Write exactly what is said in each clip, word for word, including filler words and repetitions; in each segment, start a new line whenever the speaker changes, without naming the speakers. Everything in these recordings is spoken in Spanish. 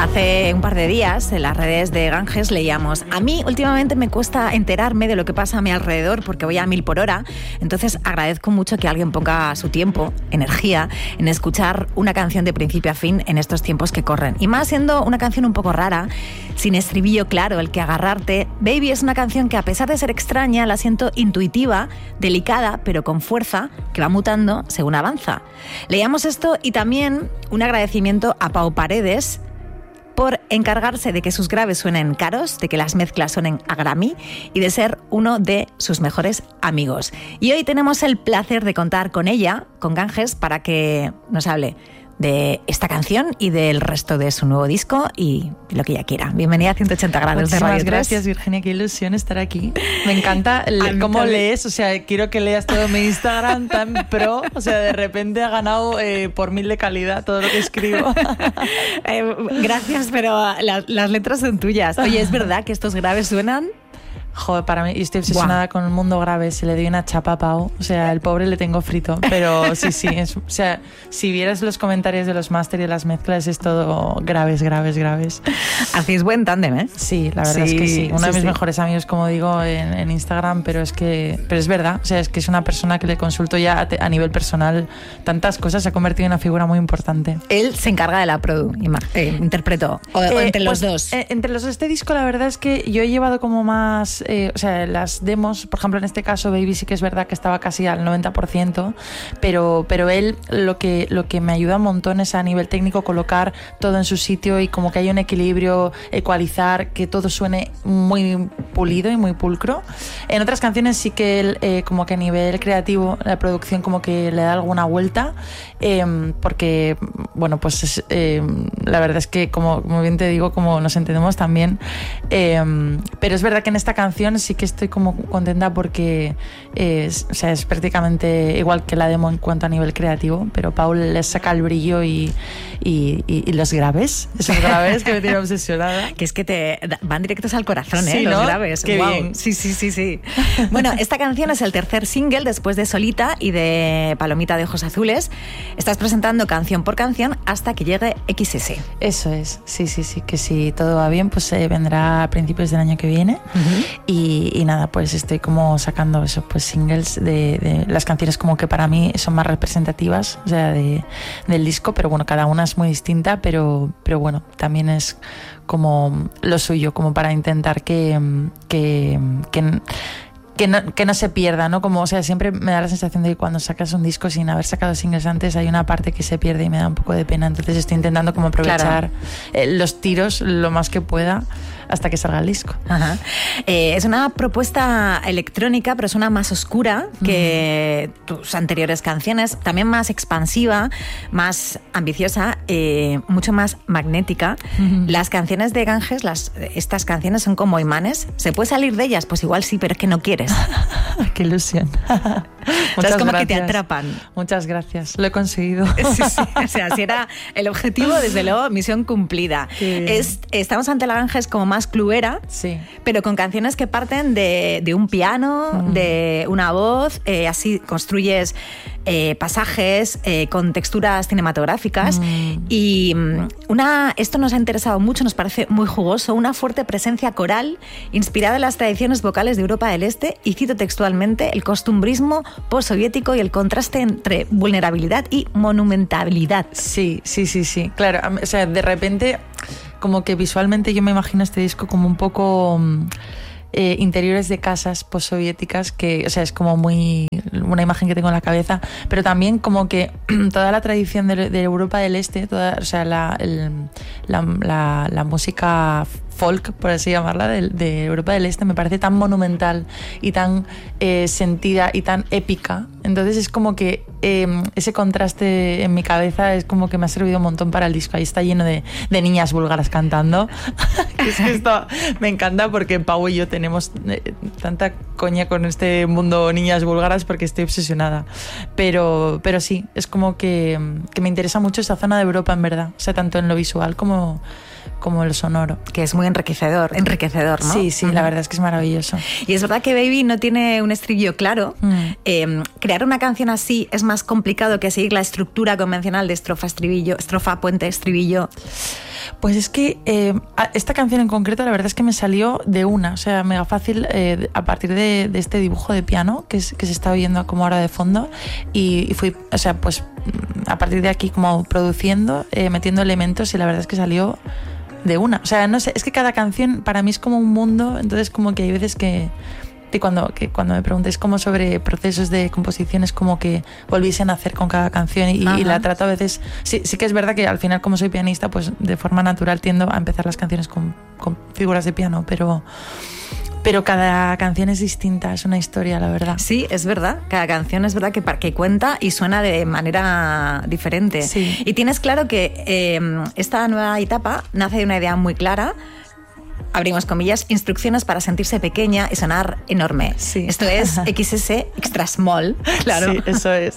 Hace un par de días en las redes de Ganges leíamos: a mí últimamente me cuesta enterarme de lo que pasa a mi alrededor porque voy a mil por hora, entonces agradezco mucho que alguien ponga su tiempo, energía, en escuchar una canción de principio a fin en estos tiempos que corren. Y más siendo una canción un poco rara, sin estribillo claro el que agarrarte, Baby es una canción que, a pesar de ser extraña, la siento intuitiva, delicada, pero con fuerza, que va mutando según avanza. Leíamos esto y también un agradecimiento a Pau Paredes por encargarse de que sus graves suenen caros, de que las mezclas suenen a Grammy y de ser uno de sus mejores amigos. Y hoy tenemos el placer de contar con ella, con Ganges, para que nos hable de esta canción y del resto de su nuevo disco y lo que ella quiera. Bienvenida a ciento ochenta grados de Radio
tres. Gracias, Virginia, qué ilusión estar aquí. Me encanta le- cómo también lees, o sea, quiero que leas todo mi Instagram tan pro, o sea, de repente ha ganado eh, por mil de calidad todo lo que escribo.
eh, gracias, pero la, las letras son tuyas. Oye, ¿es verdad que estos graves suenan?
Joder, para mí, estoy obsesionada Buah. con el mundo grave. Se le doy una chapa a Pau. O sea, el pobre le tengo frito. Pero sí, sí. Es, o sea, si vieras los comentarios de los máster y de las mezclas, es todo graves, graves, graves.
Hacéis buen tándem, ¿eh?
Sí, la verdad sí, es que sí. Uno sí, de mis sí. mejores amigos, como digo, en, en Instagram, pero es que pero es verdad. O sea, es que es una persona que le consulto ya a, a nivel personal tantas cosas. Se ha convertido en una figura muy importante.
Él se encarga de la produ, eh, interpretó. O, eh, o entre los
pues,
dos.
Eh, entre los dos. Este disco, la verdad es que yo he llevado como más... Eh, o sea, las demos, por ejemplo, en este caso Baby sí que es verdad que estaba casi al noventa por ciento, pero, pero él lo que, lo que me ayuda un montón es a nivel técnico colocar todo en su sitio y como que haya un equilibrio, ecualizar, que todo suene muy pulido y muy pulcro. En otras canciones sí que él eh, como que a nivel creativo, la producción como que le da alguna vuelta, eh, porque, bueno, pues es, eh, la verdad es que como, como bien te digo, como nos entendemos también, eh, pero es verdad que en esta canción sí que estoy como contenta porque es, o sea, es prácticamente igual que la demo en cuanto a nivel creativo, pero Paul les saca el brillo y, y, y, y los graves, esos graves que me tienen obsesionada.
Que es que te van directos al corazón,
sí,
¿eh?
¿no?
Los graves.
Qué
wow.
bien.
Sí, sí, sí, sí. Bueno, esta canción es el tercer single después de Solita y de Palomita de Ojos Azules. Estás presentando canción por canción hasta que llegue equis ese.
Eso es, sí, sí, sí, que si todo va bien, pues eh, vendrá a principios del año que viene. Uh-huh. y, y nada, pues estoy como sacando eso, pues singles de, de las canciones como que para mí son más representativas, o sea, de, del disco, pero bueno, cada una es muy distinta, pero, pero bueno, también es como lo suyo, como para intentar que, que, que Que no, que no se pierda, ¿no? Como, o sea, siempre me da la sensación de que cuando sacas un disco sin haber sacado singles antes hay una parte que se pierde y me da un poco de pena. Entonces estoy intentando como aprovechar claro. eh, los tiros lo más que pueda hasta que salga el disco.
Ajá. Eh, es una propuesta electrónica, pero es una más oscura que uh-huh. tus anteriores canciones, también más expansiva, más ambiciosa, eh, mucho más magnética. Uh-huh. Las canciones de Ganges, las, estas canciones son como imanes. ¿Se puede salir de ellas? Pues igual sí, pero es que no quieres.
¡Qué ilusión!
Muchas es como gracias. Que te atrapan.
Muchas gracias, lo he conseguido.
Sí, sí. O sea, si era el objetivo, desde luego, misión cumplida. Es, estamos ante la Ganges como más cluera,
sí.
pero con canciones que parten de, de un piano, mm. de una voz, eh, así construyes eh, pasajes eh, con texturas cinematográficas mm. y una, esto nos ha interesado mucho, nos parece muy jugoso, una fuerte presencia coral inspirada en las tradiciones vocales de Europa del Este y cito textualmente el costumbrismo postsoviético y el contraste entre vulnerabilidad y monumentalidad.
Sí, sí, sí, sí, claro, o sea, de repente como que visualmente yo me imagino este disco como un poco eh, interiores de casas postsoviéticas, que, o sea, es como muy una imagen que tengo en la cabeza, pero también como que toda la tradición de, de Europa del Este, toda, o sea, la, el, la, la, la música folk, por así llamarla, de, de Europa del Este, me parece tan monumental y tan eh, sentida y tan épica. Entonces es como que eh, ese contraste en mi cabeza es como que me ha servido un montón para el disco. Ahí está lleno de, de niñas búlgaras cantando. Es que esto me encanta porque Pau y yo tenemos eh, tanta coña con este mundo niñas búlgaras porque estoy obsesionada. Pero, pero sí, es como que, que me interesa mucho esa zona de Europa, en verdad. O sea, tanto en lo visual como... como el sonoro.
Que es muy enriquecedor, enriquecedor, ¿no?
Sí, sí, uh-huh. La verdad es que es maravilloso.
Y es verdad que Baby no tiene un estribillo claro. Mm. Eh, crear una canción así es más complicado que seguir la estructura convencional de estrofa, estribillo, estrofa, puente, estribillo.
Pues es que eh, esta canción en concreto la verdad es que me salió de una, o sea, mega fácil eh, a partir de, de este dibujo de piano que, es, que se está oyendo como ahora de fondo y, y fui, o sea, pues a partir de aquí como produciendo, eh, metiendo elementos y la verdad es que salió de una. O sea, no sé, es que cada canción para mí es como un mundo, entonces como que hay veces que... que cuando, que cuando me preguntéis como sobre procesos de composición es como que volviesen a hacer con cada canción y, y la trato a veces, sí, sí que es verdad que al final como soy pianista pues de forma natural tiendo a empezar las canciones con, con figuras de piano, pero, pero cada canción es distinta, es una historia, la verdad.
Sí, es verdad, cada canción es verdad que, que cuenta y suena de manera diferente.
Sí.
Y tienes claro que eh, esta nueva etapa nace de una idea muy clara. Abrimos comillas, instrucciones para sentirse pequeña y sonar enorme.
Sí.
Esto es X S Extra Small, claro.
Sí, eso es.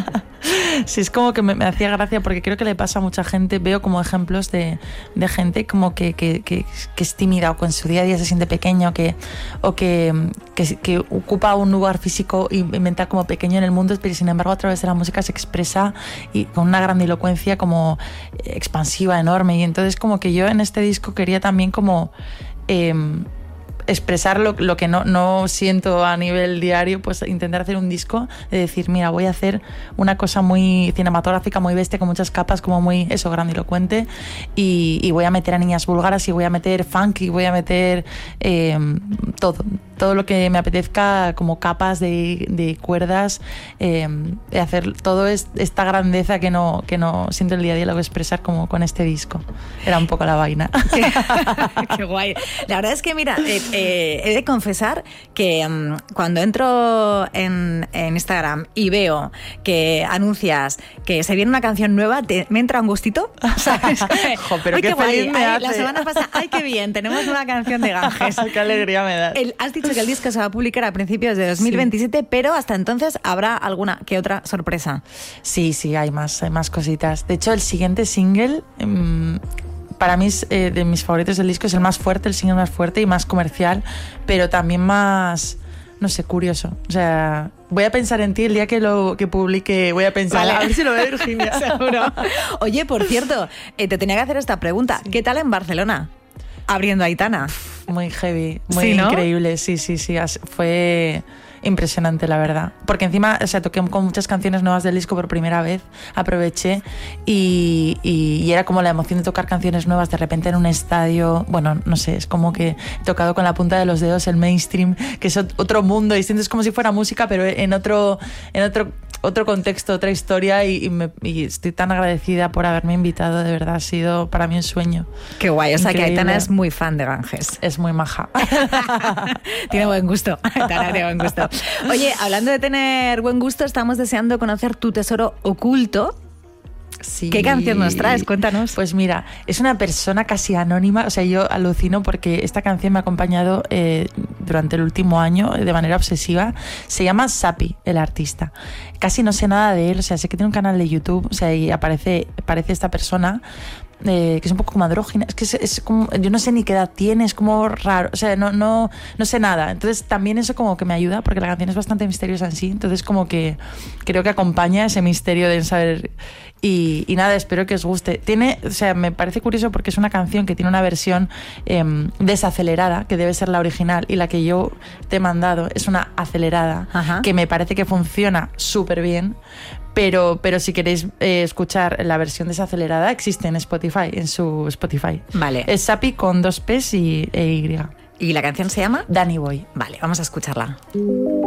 Sí, es como que me, me hacía gracia porque creo que le pasa a mucha gente. Veo como ejemplos de, de gente como que, que, que, que es tímida o que en su día a día se siente pequeño que, o que, que, que ocupa un lugar físico y inventa como pequeño en el mundo, pero sin embargo a través de la música se expresa y con una grandilocuencia como expansiva, enorme. Y entonces como que yo en este disco quería también como... Eh, expresar lo, lo que no, no siento a nivel diario, pues intentar hacer un disco de decir, mira, voy a hacer una cosa muy cinematográfica, muy bestia, con muchas capas, como muy, eso, grandilocuente, y, y voy a meter a niñas búlgaras y voy a meter funk y voy a meter eh, todo, todo lo que me apetezca, como capas de, de cuerdas, eh, de hacer todo es, esta grandeza que no, que no siento el día a día, lo voy a expresar como con este disco. Era un poco la vaina.
Qué, qué guay. La verdad es que, mira, eh, Eh, he de confesar que um, cuando entro en, en Instagram y veo que anuncias que se viene una canción nueva, te, me entra un gustito, ¿sabes?
Jo, pero
Uy,
qué, qué feliz me
ay,
hace.
La semana pasada, ¡ay, qué bien! Tenemos una canción de Ganges.
¡Qué alegría me da!
El, has dicho que el disco se va a publicar a principios de dos mil veintisiete, sí. Pero hasta entonces habrá alguna que otra sorpresa.
Sí, sí, hay más, hay más cositas. De hecho, el siguiente single... Mmm, para mí es eh, de mis favoritos del disco, es el más fuerte, el single más fuerte y más comercial, pero también más, no sé, curioso. O sea, voy a pensar en ti el día que lo que publique, voy a pensar, vale. A ver si lo ve Virginia.
Seguro. Oye, por cierto, eh, te tenía que hacer esta pregunta. Sí. ¿Qué tal en Barcelona? Abriendo Aitana.
Muy heavy, muy
¿Sí, no?
increíble, sí, sí, sí. Fue... impresionante, la verdad. Porque encima, o sea, toqué con muchas canciones nuevas del disco por primera vez, aproveché y, y, y era como la emoción de tocar canciones nuevas de repente en un estadio. Bueno, no sé, es como que he tocado con la punta de los dedos el mainstream, que es otro mundo distinto, es como si fuera música, pero en otro, en otro, otro contexto, otra historia y, y, me, y estoy tan agradecida por haberme invitado, de verdad, ha sido para mí un sueño.
Qué guay, o sea increíble. Que Aitana es muy fan de Ganges.
Es muy maja.
Tiene buen gusto, Aitana tiene buen gusto. Oye, hablando de tener buen gusto, estamos deseando conocer tu tesoro oculto.
Sí.
¿Qué canción nos traes? Cuéntanos.
Pues mira, es una persona casi anónima, o sea, yo alucino porque esta canción me ha acompañado eh, durante el último año de manera obsesiva. Se llama Sapi, el artista. Casi no sé nada de él, o sea, sé que tiene un canal de YouTube, o sea, y aparece, aparece esta persona, Eh, que es un poco como andrógina, es que es, es como, yo no sé ni qué edad tiene, es como raro, o sea, no, no, no sé nada, entonces también eso como que me ayuda porque la canción es bastante misteriosa en sí, entonces como que creo que acompaña ese misterio de saber y, y nada, espero que os guste. Tiene, o sea, me parece curioso porque es una canción que tiene una versión eh, desacelerada, que debe ser la original, y la que yo te he mandado es una acelerada. Ajá. Que me parece que funciona súper bien. Pero, pero si queréis eh, escuchar la versión desacelerada, existe en Spotify, en su Spotify.
Vale.
Es Sapi con dos P's y e Y.
¿Y la canción se llama?
Danny Boy.
Vale, vamos a escucharla.